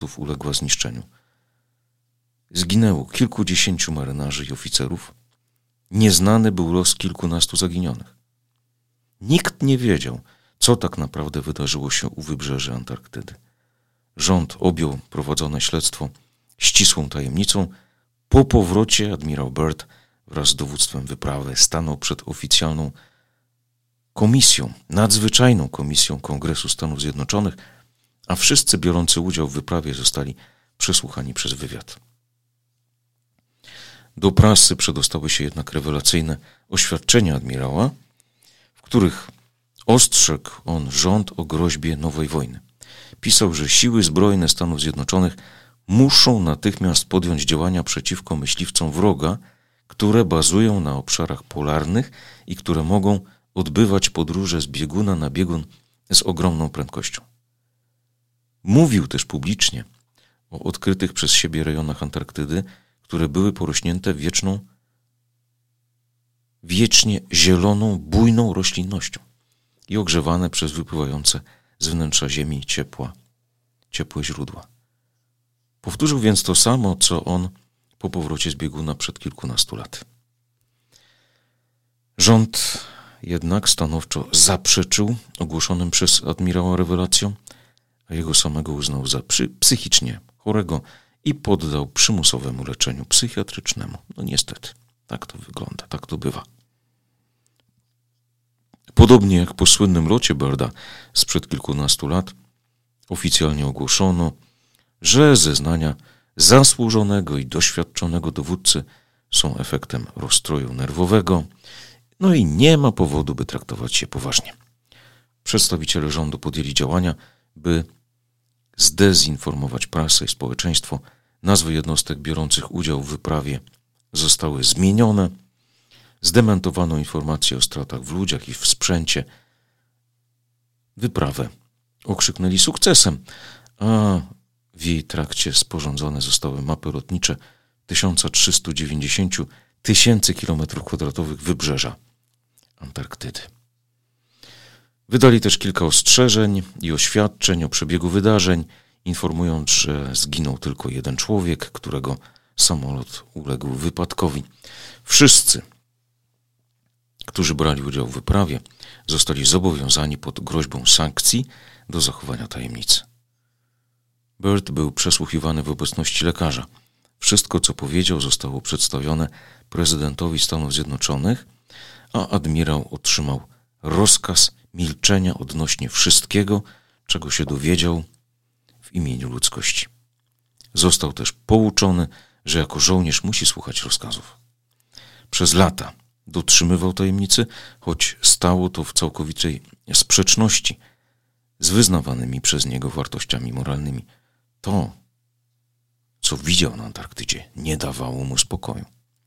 uległa zniszczeniu. Zginęło kilkudziesięciu marynarzy i oficerów. Nieznany był los kilkunastu zaginionych. Nikt nie wiedział, co tak naprawdę wydarzyło się u wybrzeży Antarktydy. Rząd objął prowadzone śledztwo ścisłą tajemnicą. Po powrocie admirał Byrd wraz z dowództwem wyprawy stanął przed oficjalną komisją, nadzwyczajną komisją Kongresu Stanów Zjednoczonych, a wszyscy biorący udział w wyprawie zostali przesłuchani przez wywiad. Do prasy przedostały się jednak rewelacyjne oświadczenia admirała, w których ostrzegł on rząd o groźbie nowej wojny. Pisał, że siły zbrojne Stanów Zjednoczonych muszą natychmiast podjąć działania przeciwko myśliwcom wroga, które bazują na obszarach polarnych i które mogą odbywać podróże z bieguna na biegun z ogromną prędkością. Mówił też publicznie o odkrytych przez siebie rejonach Antarktydy, które były porośnięte wiecznie zieloną, bujną roślinnością i ogrzewane przez wypływające z wnętrza Ziemi ciepłe źródła. Powtórzył więc to samo, co on po powrocie z bieguna przed kilkunastu laty. Rząd jednak stanowczo zaprzeczył ogłoszonym przez admirała rewelacjom, a jego samego uznał za psychicznie chorego i poddał przymusowemu leczeniu psychiatrycznemu. No niestety, tak to wygląda, tak to bywa. Podobnie jak po słynnym locie Byrda sprzed kilkunastu lat, oficjalnie ogłoszono, że zeznania zasłużonego i doświadczonego dowódcy są efektem rozstroju nerwowego, no i nie ma powodu, by traktować je poważnie. Przedstawiciele rządu podjęli działania, by zdezinformować prasę i społeczeństwo. Nazwy jednostek biorących udział w wyprawie zostały zmienione. Zdementowano informacje o stratach w ludziach i w sprzęcie. Wyprawę okrzyknęli sukcesem, a w jej trakcie sporządzone zostały mapy lotnicze 1390 tysięcy km² wybrzeża Antarktydy. Wydali też kilka ostrzeżeń i oświadczeń o przebiegu wydarzeń, informując, że zginął tylko jeden człowiek, którego samolot uległ wypadkowi. Wszyscy, którzy brali udział w wyprawie, zostali zobowiązani pod groźbą sankcji do zachowania tajemnicy. Byrd był przesłuchiwany w obecności lekarza. Wszystko, co powiedział, zostało przedstawione prezydentowi Stanów Zjednoczonych, a admirał otrzymał rozkaz milczenia odnośnie wszystkiego, czego się dowiedział w imieniu ludzkości. Został też pouczony, że jako żołnierz musi słuchać rozkazów. Przez lata dotrzymywał tajemnicy, choć stało to w całkowitej sprzeczności z wyznawanymi przez niego wartościami moralnymi. To, co widział na Antarktydzie, nie dawało mu spokoju.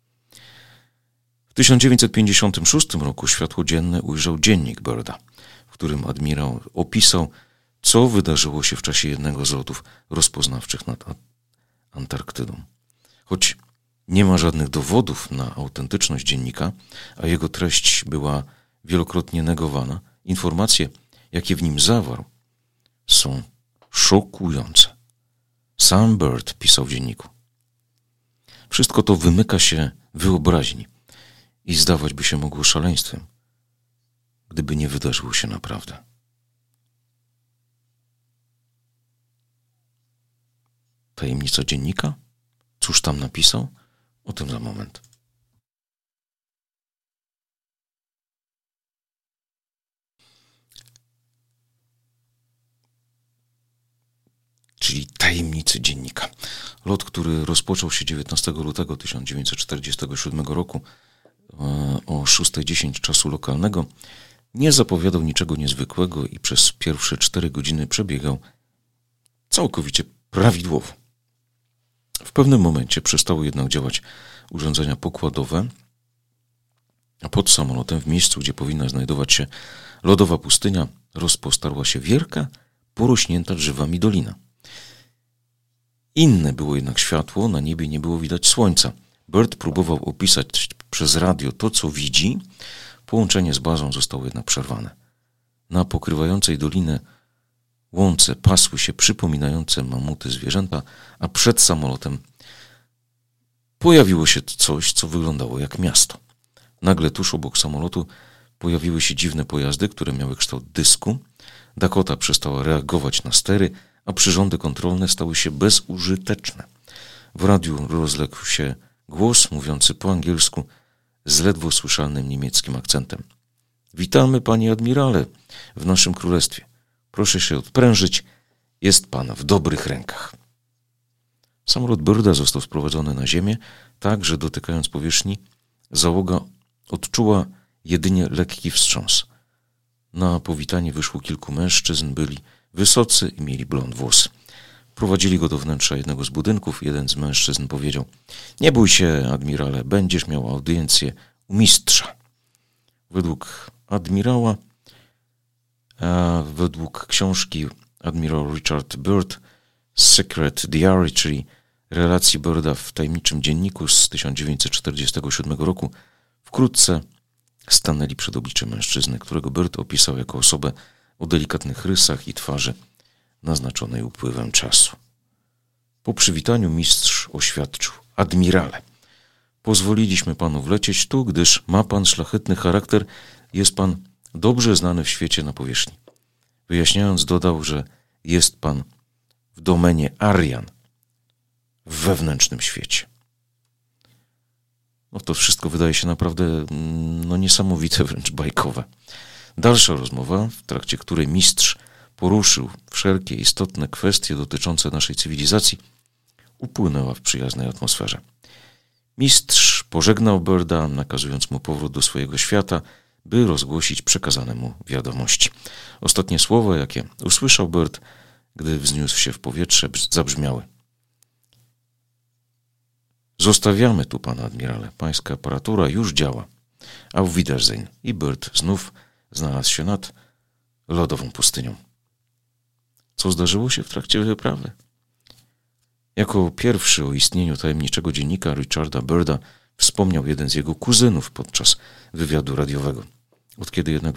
W 1956 roku światło dzienne ujrzał dziennik Byrda, w którym admirał opisał, co wydarzyło się w czasie jednego z lotów rozpoznawczych nad Antarktydą. Choć nie ma żadnych dowodów na autentyczność dziennika, a jego treść była wielokrotnie negowana, informacje, jakie w nim zawarł, są szokujące. Sam Byrd pisał w dzienniku: wszystko to wymyka się wyobraźni i zdawać by się mogło szaleństwem, gdyby nie wydarzyło się naprawdę. Tajemnica dziennika? Cóż tam napisał? O tym za moment. Czyli tajemnicy dziennika. Lot, który rozpoczął się 19 lutego 1947 roku o 6:10 czasu lokalnego, nie zapowiadał niczego niezwykłego i przez pierwsze 4 godziny przebiegał całkowicie prawidłowo. W pewnym momencie przestały jednak działać urządzenia pokładowe, a pod samolotem, w miejscu, gdzie powinna znajdować się lodowa pustynia, rozpostarła się wielka, porośnięta drzewami dolina. Inne było jednak światło, na niebie nie było widać słońca. Byrd próbował opisać przez radio to, co widzi. Połączenie z bazą zostało jednak przerwane. Na pokrywającej dolinę łące pasły się przypominające mamuty zwierzęta, a przed samolotem pojawiło się coś, co wyglądało jak miasto. Nagle tuż obok samolotu pojawiły się dziwne pojazdy, które miały kształt dysku. Dakota przestała reagować na stery, a przyrządy kontrolne stały się bezużyteczne. W radiu rozległ się głos mówiący po angielsku z ledwo słyszalnym niemieckim akcentem. Witamy, panie admirale, w naszym królestwie. Proszę się odprężyć, jest pan w dobrych rękach. Samolot Byrda został sprowadzony na ziemię, tak, że dotykając powierzchni, załoga odczuła jedynie lekki wstrząs. Na powitanie wyszło kilku mężczyzn, byli wysocy i mieli blond włosy. Prowadzili go do wnętrza jednego z budynków. Jeden z mężczyzn powiedział: nie bój się, admirale, będziesz miał audiencję u mistrza. Według admirała, według książki admirał Richard Byrd Secret Diary, czyli relacji Byrda w tajemniczym dzienniku z 1947 roku, wkrótce stanęli przed obliczem mężczyzny, którego Byrd opisał jako osobę o delikatnych rysach i twarzy naznaczonej upływem czasu. Po przywitaniu mistrz oświadczył: admirale, pozwoliliśmy panu wlecieć tu, gdyż ma pan szlachetny charakter, jest pan dobrze znany w świecie na powierzchni. Wyjaśniając, dodał, że jest pan w domenie Aryan, w wewnętrznym świecie. To wszystko wydaje się naprawdę niesamowite, wręcz bajkowe. Dalsza rozmowa, w trakcie której mistrz poruszył wszelkie istotne kwestie dotyczące naszej cywilizacji, upłynęła w przyjaznej atmosferze. Mistrz pożegnał Byrda, nakazując mu powrót do swojego świata, by rozgłosić przekazane mu wiadomości. Ostatnie słowa, jakie usłyszał Byrd, gdy wzniósł się w powietrze, zabrzmiały: zostawiamy tu pana admirale, pańska aparatura już działa. Auf Wiedersehen. I Byrd znów znalazł się nad lodową pustynią. Co zdarzyło się w trakcie wyprawy? Jako pierwszy o istnieniu tajemniczego dziennika Richarda Byrda wspomniał jeden z jego kuzynów podczas wywiadu radiowego. Od kiedy jednak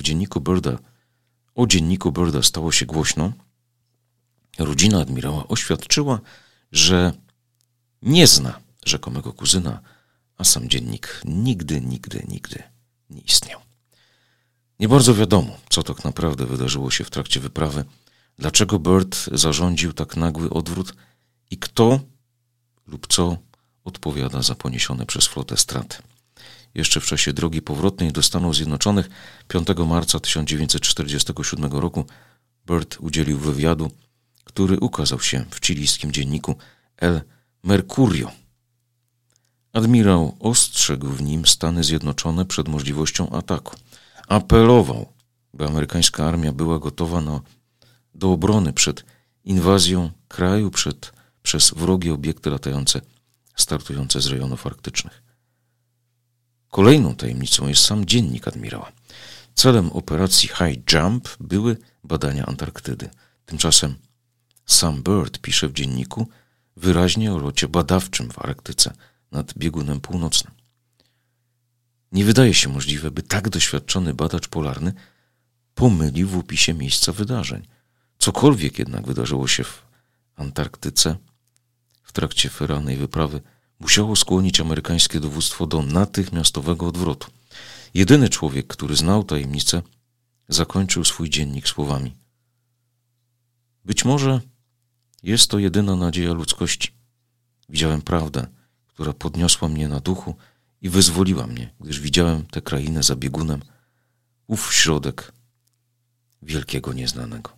o dzienniku Byrda stało się głośno, rodzina admirała oświadczyła, że nie zna rzekomego kuzyna, a sam dziennik nigdy nie istniał. Nie bardzo wiadomo, co tak naprawdę wydarzyło się w trakcie wyprawy, dlaczego Byrd zarządził tak nagły odwrót i kto lub co odpowiada za poniesione przez flotę straty. Jeszcze w czasie drogi powrotnej do Stanów Zjednoczonych 5 marca 1947 roku Byrd udzielił wywiadu, który ukazał się w chilijskim dzienniku El Mercurio. Admirał ostrzegł w nim Stany Zjednoczone przed możliwością ataku. Apelował, by amerykańska armia była gotowa do obrony przed inwazją kraju przez wrogie obiekty latające startujące z rejonów arktycznych. Kolejną tajemnicą jest sam dziennik admirała. Celem operacji High Jump były badania Antarktydy. Tymczasem sam Byrd pisze w dzienniku wyraźnie o locie badawczym w Arktyce nad biegunem północnym. Nie wydaje się możliwe, by tak doświadczony badacz polarny pomylił w opisie miejsca wydarzeń. Cokolwiek jednak wydarzyło się w Antarktyce w trakcie feralnej wyprawy, musiało skłonić amerykańskie dowództwo do natychmiastowego odwrotu. Jedyny człowiek, który znał tajemnicę, zakończył swój dziennik słowami: być może jest to jedyna nadzieja ludzkości. Widziałem prawdę, która podniosła mnie na duchu i wyzwoliła mnie, gdyż widziałem tę krainę za biegunem, ów środek wielkiego nieznanego.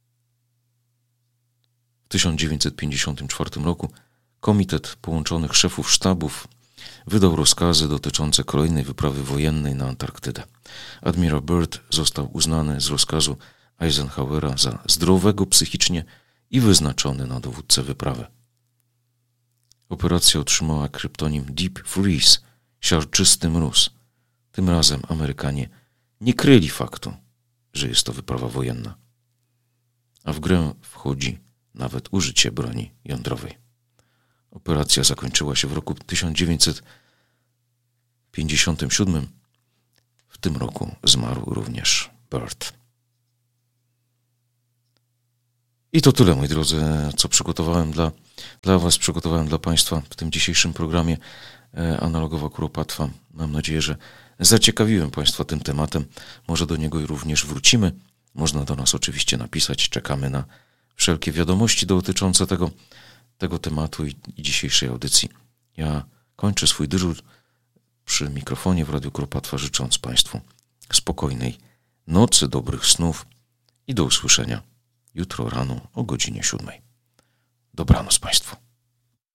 W 1954 roku Komitet Połączonych Szefów Sztabów wydał rozkazy dotyczące kolejnej wyprawy wojennej na Antarktydę. Admirał Byrd został uznany z rozkazu Eisenhowera za zdrowego psychicznie i wyznaczony na dowódcę wyprawy. Operacja otrzymała kryptonim Deep Freeze, siarczysty mróz. Tym razem Amerykanie nie kryli faktu, że jest to wyprawa wojenna. A w grę wchodzi nawet użycie broni jądrowej. Operacja zakończyła się w roku 1957. W tym roku zmarł również Byrd. I to tyle, moi drodzy, co przygotowałem dla Was, przygotowałem dla Państwa w tym dzisiejszym programie Analogowa Kuropatwa. Mam nadzieję, że zaciekawiłem Państwa tym tematem. Może do niego również wrócimy. Można do nas oczywiście napisać. Czekamy na wszelkie wiadomości dotyczące tego tematu i dzisiejszej audycji. Ja kończę swój dyżur przy mikrofonie w Radiu Kuropatwa, życząc Państwu spokojnej nocy, dobrych snów i do usłyszenia jutro rano o godzinie 7. Dobranoc Państwu.